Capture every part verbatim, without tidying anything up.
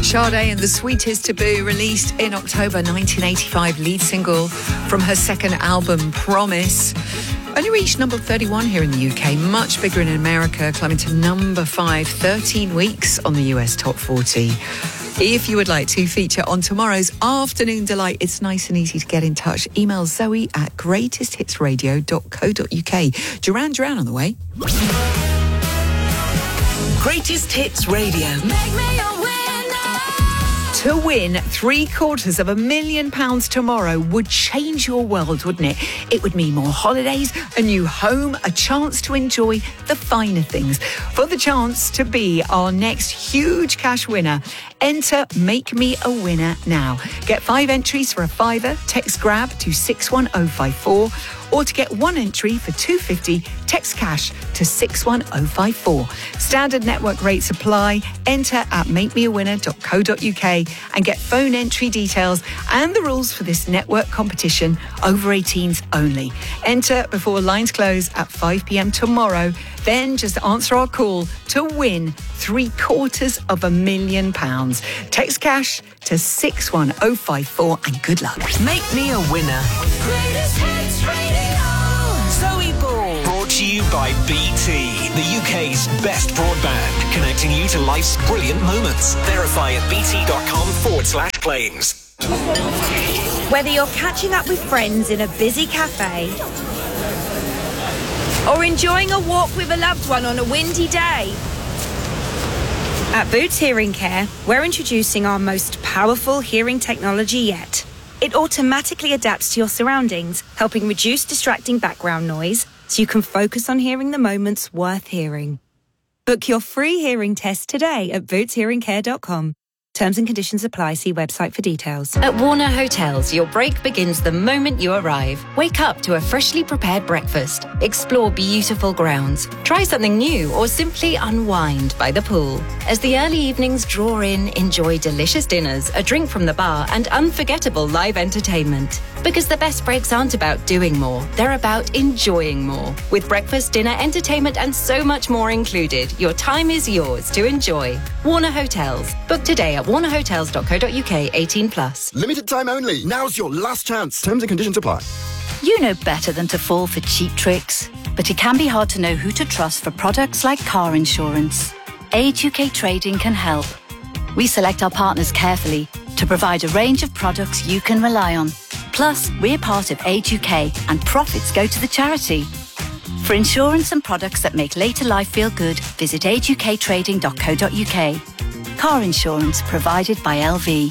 Sade and The Sweetest Taboo, released in October nineteen eighty-five, lead single from her second album, Promise. Only reached number thirty-one here in the U K, much bigger in America, climbing to number five, thirteen weeks on the U S Top forty. If you would like to feature on tomorrow's Afternoon Delight, it's nice and easy to get in touch. Email Zoe at greatest hits radio dot co dot uk. Duran Duran on the way. Greatest Hits Radio. Make me a winner. To win three quarters of a million pounds tomorrow would change your world, wouldn't it? It would mean more holidays, a new home, a chance to enjoy the finer things. For the chance to be our next huge cash winner, enter Make Me a Winner now. Get five entries for a fiver, text GRAB to six one oh five four. Or to get one entry for two hundred fifty, text cash to six one oh five four. Standard network rates apply. Enter at make me a winner dot co dot uk and get phone entry details and the rules for this network competition. Over eighteens only. Enter before lines close at five p.m. tomorrow. Then just answer our call to win three quarters of a million pounds. Text cash to six one oh five four and good luck. Make me a winner. Greatest Hits Radio. Zoe Ball. Brought to you by B T, the U K's best broadband, connecting you to life's brilliant moments. Verify at bt.com forward slash claims. Whether you're catching up with friends in a busy cafe or enjoying a walk with a loved one on a windy day, at Boots Hearing Care, we're introducing our most powerful hearing technology yet. It automatically adapts to your surroundings, helping reduce distracting background noise so you can focus on hearing the moments worth hearing. Book your free hearing test today at boots hearing care dot com. Terms and conditions apply. See website for details. At Warner Hotels, your break begins the moment you arrive. Wake up to a freshly prepared breakfast. Explore beautiful grounds. Try something new or simply unwind by the pool. As the early evenings draw in, enjoy delicious dinners, a drink from the bar, and unforgettable live entertainment. Because the best breaks aren't about doing more, they're about enjoying more. With breakfast, dinner, entertainment, and so much more included, your time is yours to enjoy. Warner Hotels. Book today at warner hotels dot co dot uk. eighteen plus. Limited time only. Now's your last chance. Terms and conditions apply. You know better than to fall for cheap tricks, but it can be hard to know who to trust for products like car insurance. Age U K Trading can help. We select our partners carefully to provide a range of products you can rely on. Plus, we're part of Age U K and profits go to the charity. For insurance and products that make later life feel good, visit age u k trading dot co dot uk. Car insurance provided by L V.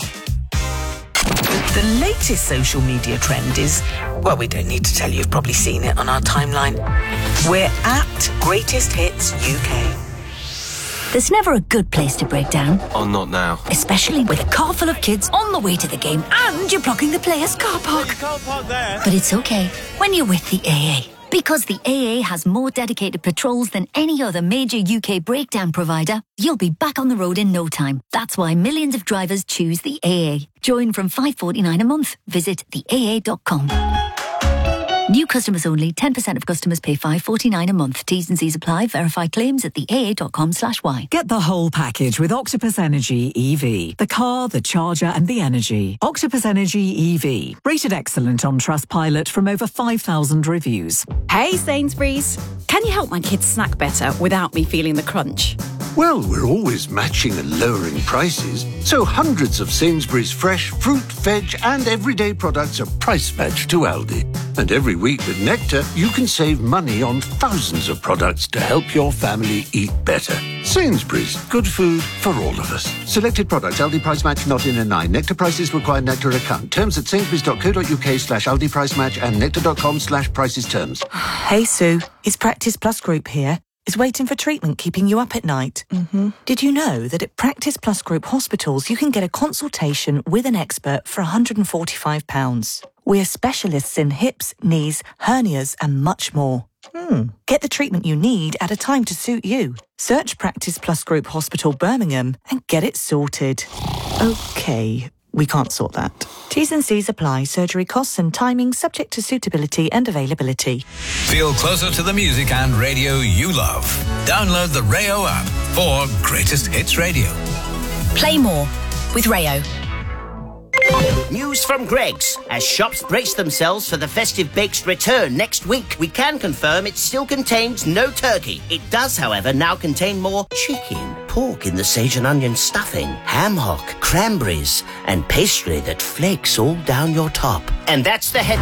The latest social media trend is, well, we don't need to tell you, you've probably seen it on our timeline. We're at Greatest Hits U K. There's never a good place to break down. Oh, not now. Especially with a car full of kids on the way to the game and you're blocking the players' car park. You can't park there. But it's okay when you're with the A A. Because the A A has more dedicated patrols than any other major U K breakdown provider, you'll be back on the road in no time. That's why millions of drivers choose the A A. Join from five pounds forty-nine a month. Visit the A A dot com. New customers only. ten percent of customers pay five pounds forty-nine a month. T's and C's apply. Verify claims at the A A dot com slash Y. Get the whole package with Octopus Energy E V. The car, the charger and the energy. Octopus Energy E V. Rated excellent on Trustpilot from over five thousand reviews. Hey Sainsbury's, can you help my kids snack better without me feeling the crunch? Well, we're always matching and lowering prices, so hundreds of Sainsbury's fresh fruit, veg and everyday products are price matched to Aldi. And every week with Nectar, you can save money on thousands of products to help your family eat better. Sainsbury's, good food for all of us. Selected products, Aldi price match not in a nine. Nectar prices require Nectar account. Terms at sainsbury's dot co dot uk slash Aldi price match and nectar dot com slash prices terms. Hey Sue, it's Practice Plus Group here. Is waiting for treatment keeping you up at night? Mm-hmm. Did you know that at Practice Plus Group hospitals you can get a consultation with an expert for one hundred forty-five pounds? We're specialists in hips, knees, hernias and much more. Hmm. Get the treatment you need at a time to suit you. Search Practice Plus Group Hospital Birmingham and get it sorted. Okay, we can't sort that. T's and C's apply. Surgery costs and timing subject to suitability and availability. Feel closer to the music and radio you love. Download the Rayo app for Greatest Hits Radio. Play more, with Rayo. News from Greggs. As shops brace themselves for the festive bake's return next week, we can confirm it still contains no turkey. It does, however, now contain more chicken, pork in the sage and onion stuffing, ham hock, cranberries, and pastry that flakes all down your top. And that's the head...